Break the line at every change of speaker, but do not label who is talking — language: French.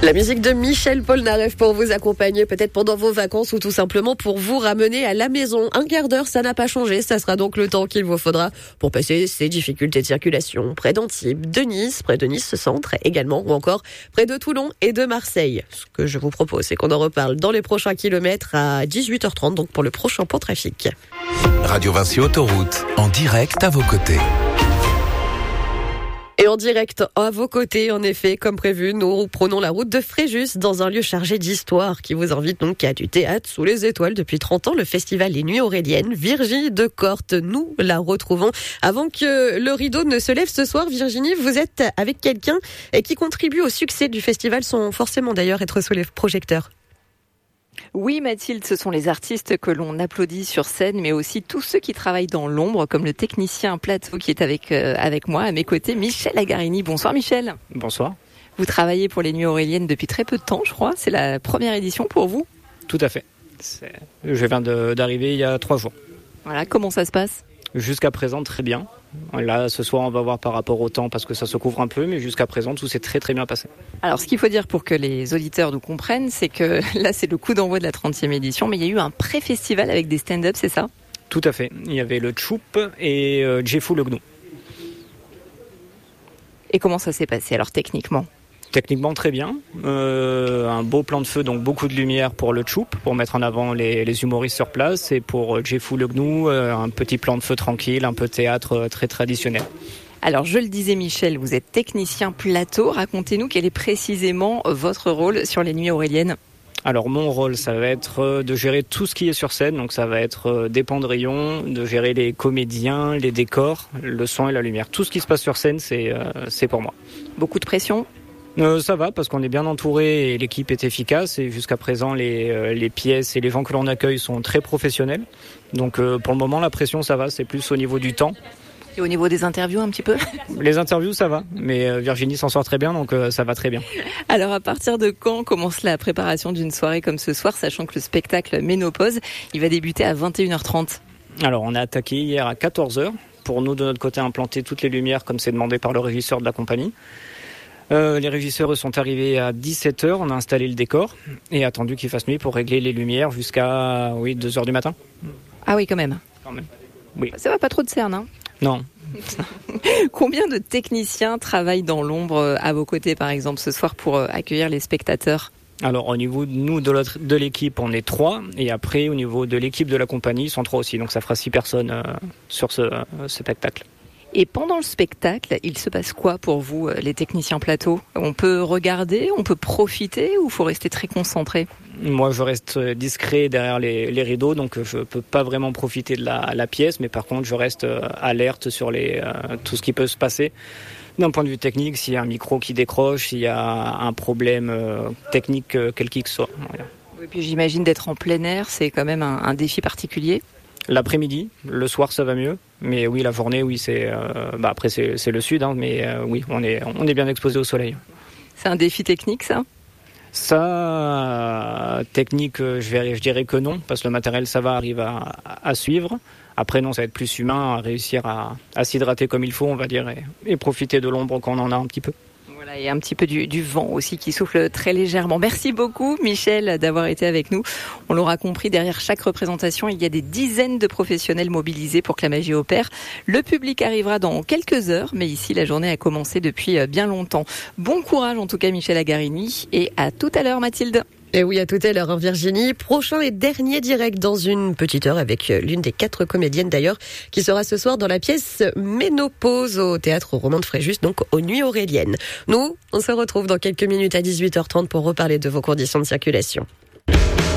La musique de Michel Polnareff pour vous accompagner peut-être pendant vos vacances ou tout simplement pour vous ramener à la maison. Un quart d'heure, ça n'a pas changé. Ça sera donc le temps qu'il vous faudra pour passer ces difficultés de circulation près d'Antibes, de Nice, près de Nice Centre également, ou encore près de Toulon et de Marseille. Ce que je vous propose, c'est qu'on en reparle dans les prochains kilomètres à 18h30, donc pour le prochain point trafic.
Radio Vinci Autoroute, en direct à vos côtés.
Et en direct à vos côtés, en effet, comme prévu, nous prenons la route de Fréjus dans un lieu chargé d'histoire qui vous invite donc à du théâtre sous les étoiles depuis 30 ans, le festival Les Nuits Auréliennes. Virginie Decorte, nous la retrouvons. Avant que le rideau ne se lève ce soir, Virginie, vous êtes avec quelqu'un qui contribue au succès du festival, sans forcément d'ailleurs être sous les projecteurs.
Oui, Mathilde, ce sont les artistes que l'on applaudit sur scène, mais aussi tous ceux qui travaillent dans l'ombre, comme le technicien plateau qui est avec moi, à mes côtés, Michel Agarini. Bonsoir Michel.
Bonsoir.
Vous travaillez pour les Nuits Auréliennes depuis très peu de temps, je crois. C'est la première édition pour vous ?
Tout à fait. Je viens d'arriver il y a 3 jours.
Voilà, comment ça se passe ?
Jusqu'à présent, très bien. Là, ce soir, on va voir par rapport au temps parce que ça se couvre un peu, mais jusqu'à présent, tout s'est très très bien passé.
Alors, ce qu'il faut dire pour que les auditeurs nous comprennent, c'est que là, c'est le coup d'envoi de la 30e édition, mais il y a eu un pré-festival avec des stand-up, c'est ça ?
Tout à fait. Il y avait le Tchoup et Jeffou le Gnou.
Et comment ça s'est passé, alors, techniquement ?
Techniquement, très bien. Un beau plan de feu, donc beaucoup de lumière pour le Tchoup, pour mettre en avant les humoristes sur place. Et pour Jeffou le Gnou, un petit plan de feu tranquille, un peu théâtre très traditionnel.
Alors, je le disais, Michel, vous êtes technicien plateau. Racontez-nous quel est précisément votre rôle sur les Nuits Auréliennes.
Alors, mon rôle, ça va être de gérer tout ce qui est sur scène. Donc, ça va être des pendrillons, de gérer les comédiens, les décors, le son et la lumière. Tout ce qui se passe sur scène, c'est pour moi.
Beaucoup de pression ?
Ça va parce qu'on est bien entouré et l'équipe est efficace et jusqu'à présent les pièces et les gens que l'on accueille sont très professionnels. Donc pour le moment la pression ça va, c'est plus au niveau du temps.
Et au niveau des interviews un petit peu ?
Les interviews ça va, mais Virginie s'en sort très bien donc ça va très bien.
Alors à partir de quand commence la préparation d'une soirée comme ce soir, sachant que le spectacle Ménopause, il va débuter à 21h30 ?
Alors on a attaqué hier à 14h pour nous de notre côté implanter toutes les lumières comme c'est demandé par le régisseur de la compagnie. Les régisseurs sont arrivés à 17h, on a installé le décor et attendu qu'il fasse nuit pour régler les lumières jusqu'à 2h du matin.
Ah oui, quand même.
Oui.
Ça va pas trop de cerne, hein ?
Non.
Combien de techniciens travaillent dans l'ombre à vos côtés, par exemple, ce soir pour accueillir les spectateurs ?
Alors au niveau de nous, de l'équipe, on est 3 et après au niveau de l'équipe de la compagnie, ils sont 3 aussi. Donc ça fera 6 personnes sur ce spectacle.
Et pendant le spectacle, il se passe quoi pour vous, les techniciens plateau ? On peut regarder, on peut profiter ou il faut rester très concentré ?
Moi, je reste discret derrière les rideaux, donc je peux pas vraiment profiter de la pièce, mais par contre, je reste alerte sur tout ce qui peut se passer. D'un point de vue technique, s'il y a un micro qui décroche, s'il y a un problème technique, quel qu'il soit. Voilà.
Et puis j'imagine d'être en plein air, c'est quand même un défi particulier.
L'après-midi, le soir ça va mieux, mais oui la journée oui c'est après c'est le sud mais oui on est bien exposé au soleil.
C'est un défi technique ça ?
Ça technique je dirais que non parce que le matériel ça va arrive à suivre. Après non ça va être plus humain à réussir à s'hydrater comme il faut on va dire et profiter de l'ombre quand on en a un petit peu.
Voilà, et un petit peu du vent aussi qui souffle très légèrement. Merci beaucoup Michel d'avoir été avec nous. On l'aura compris, derrière chaque représentation, il y a des dizaines de professionnels mobilisés pour que la magie opère. Le public arrivera dans quelques heures, mais ici la journée a commencé depuis bien longtemps. Bon courage en tout cas Michel Agarini et à tout à l'heure Mathilde.
Et oui, à tout à l'heure, Virginie. Prochain et dernier direct dans une petite heure avec l'une des 4 comédiennes d'ailleurs, qui sera ce soir dans la pièce Ménopause au Théâtre Roman de Fréjus, donc aux Nuits Auréliennes. Nous, on se retrouve dans quelques minutes à 18h30 pour reparler de vos conditions de circulation.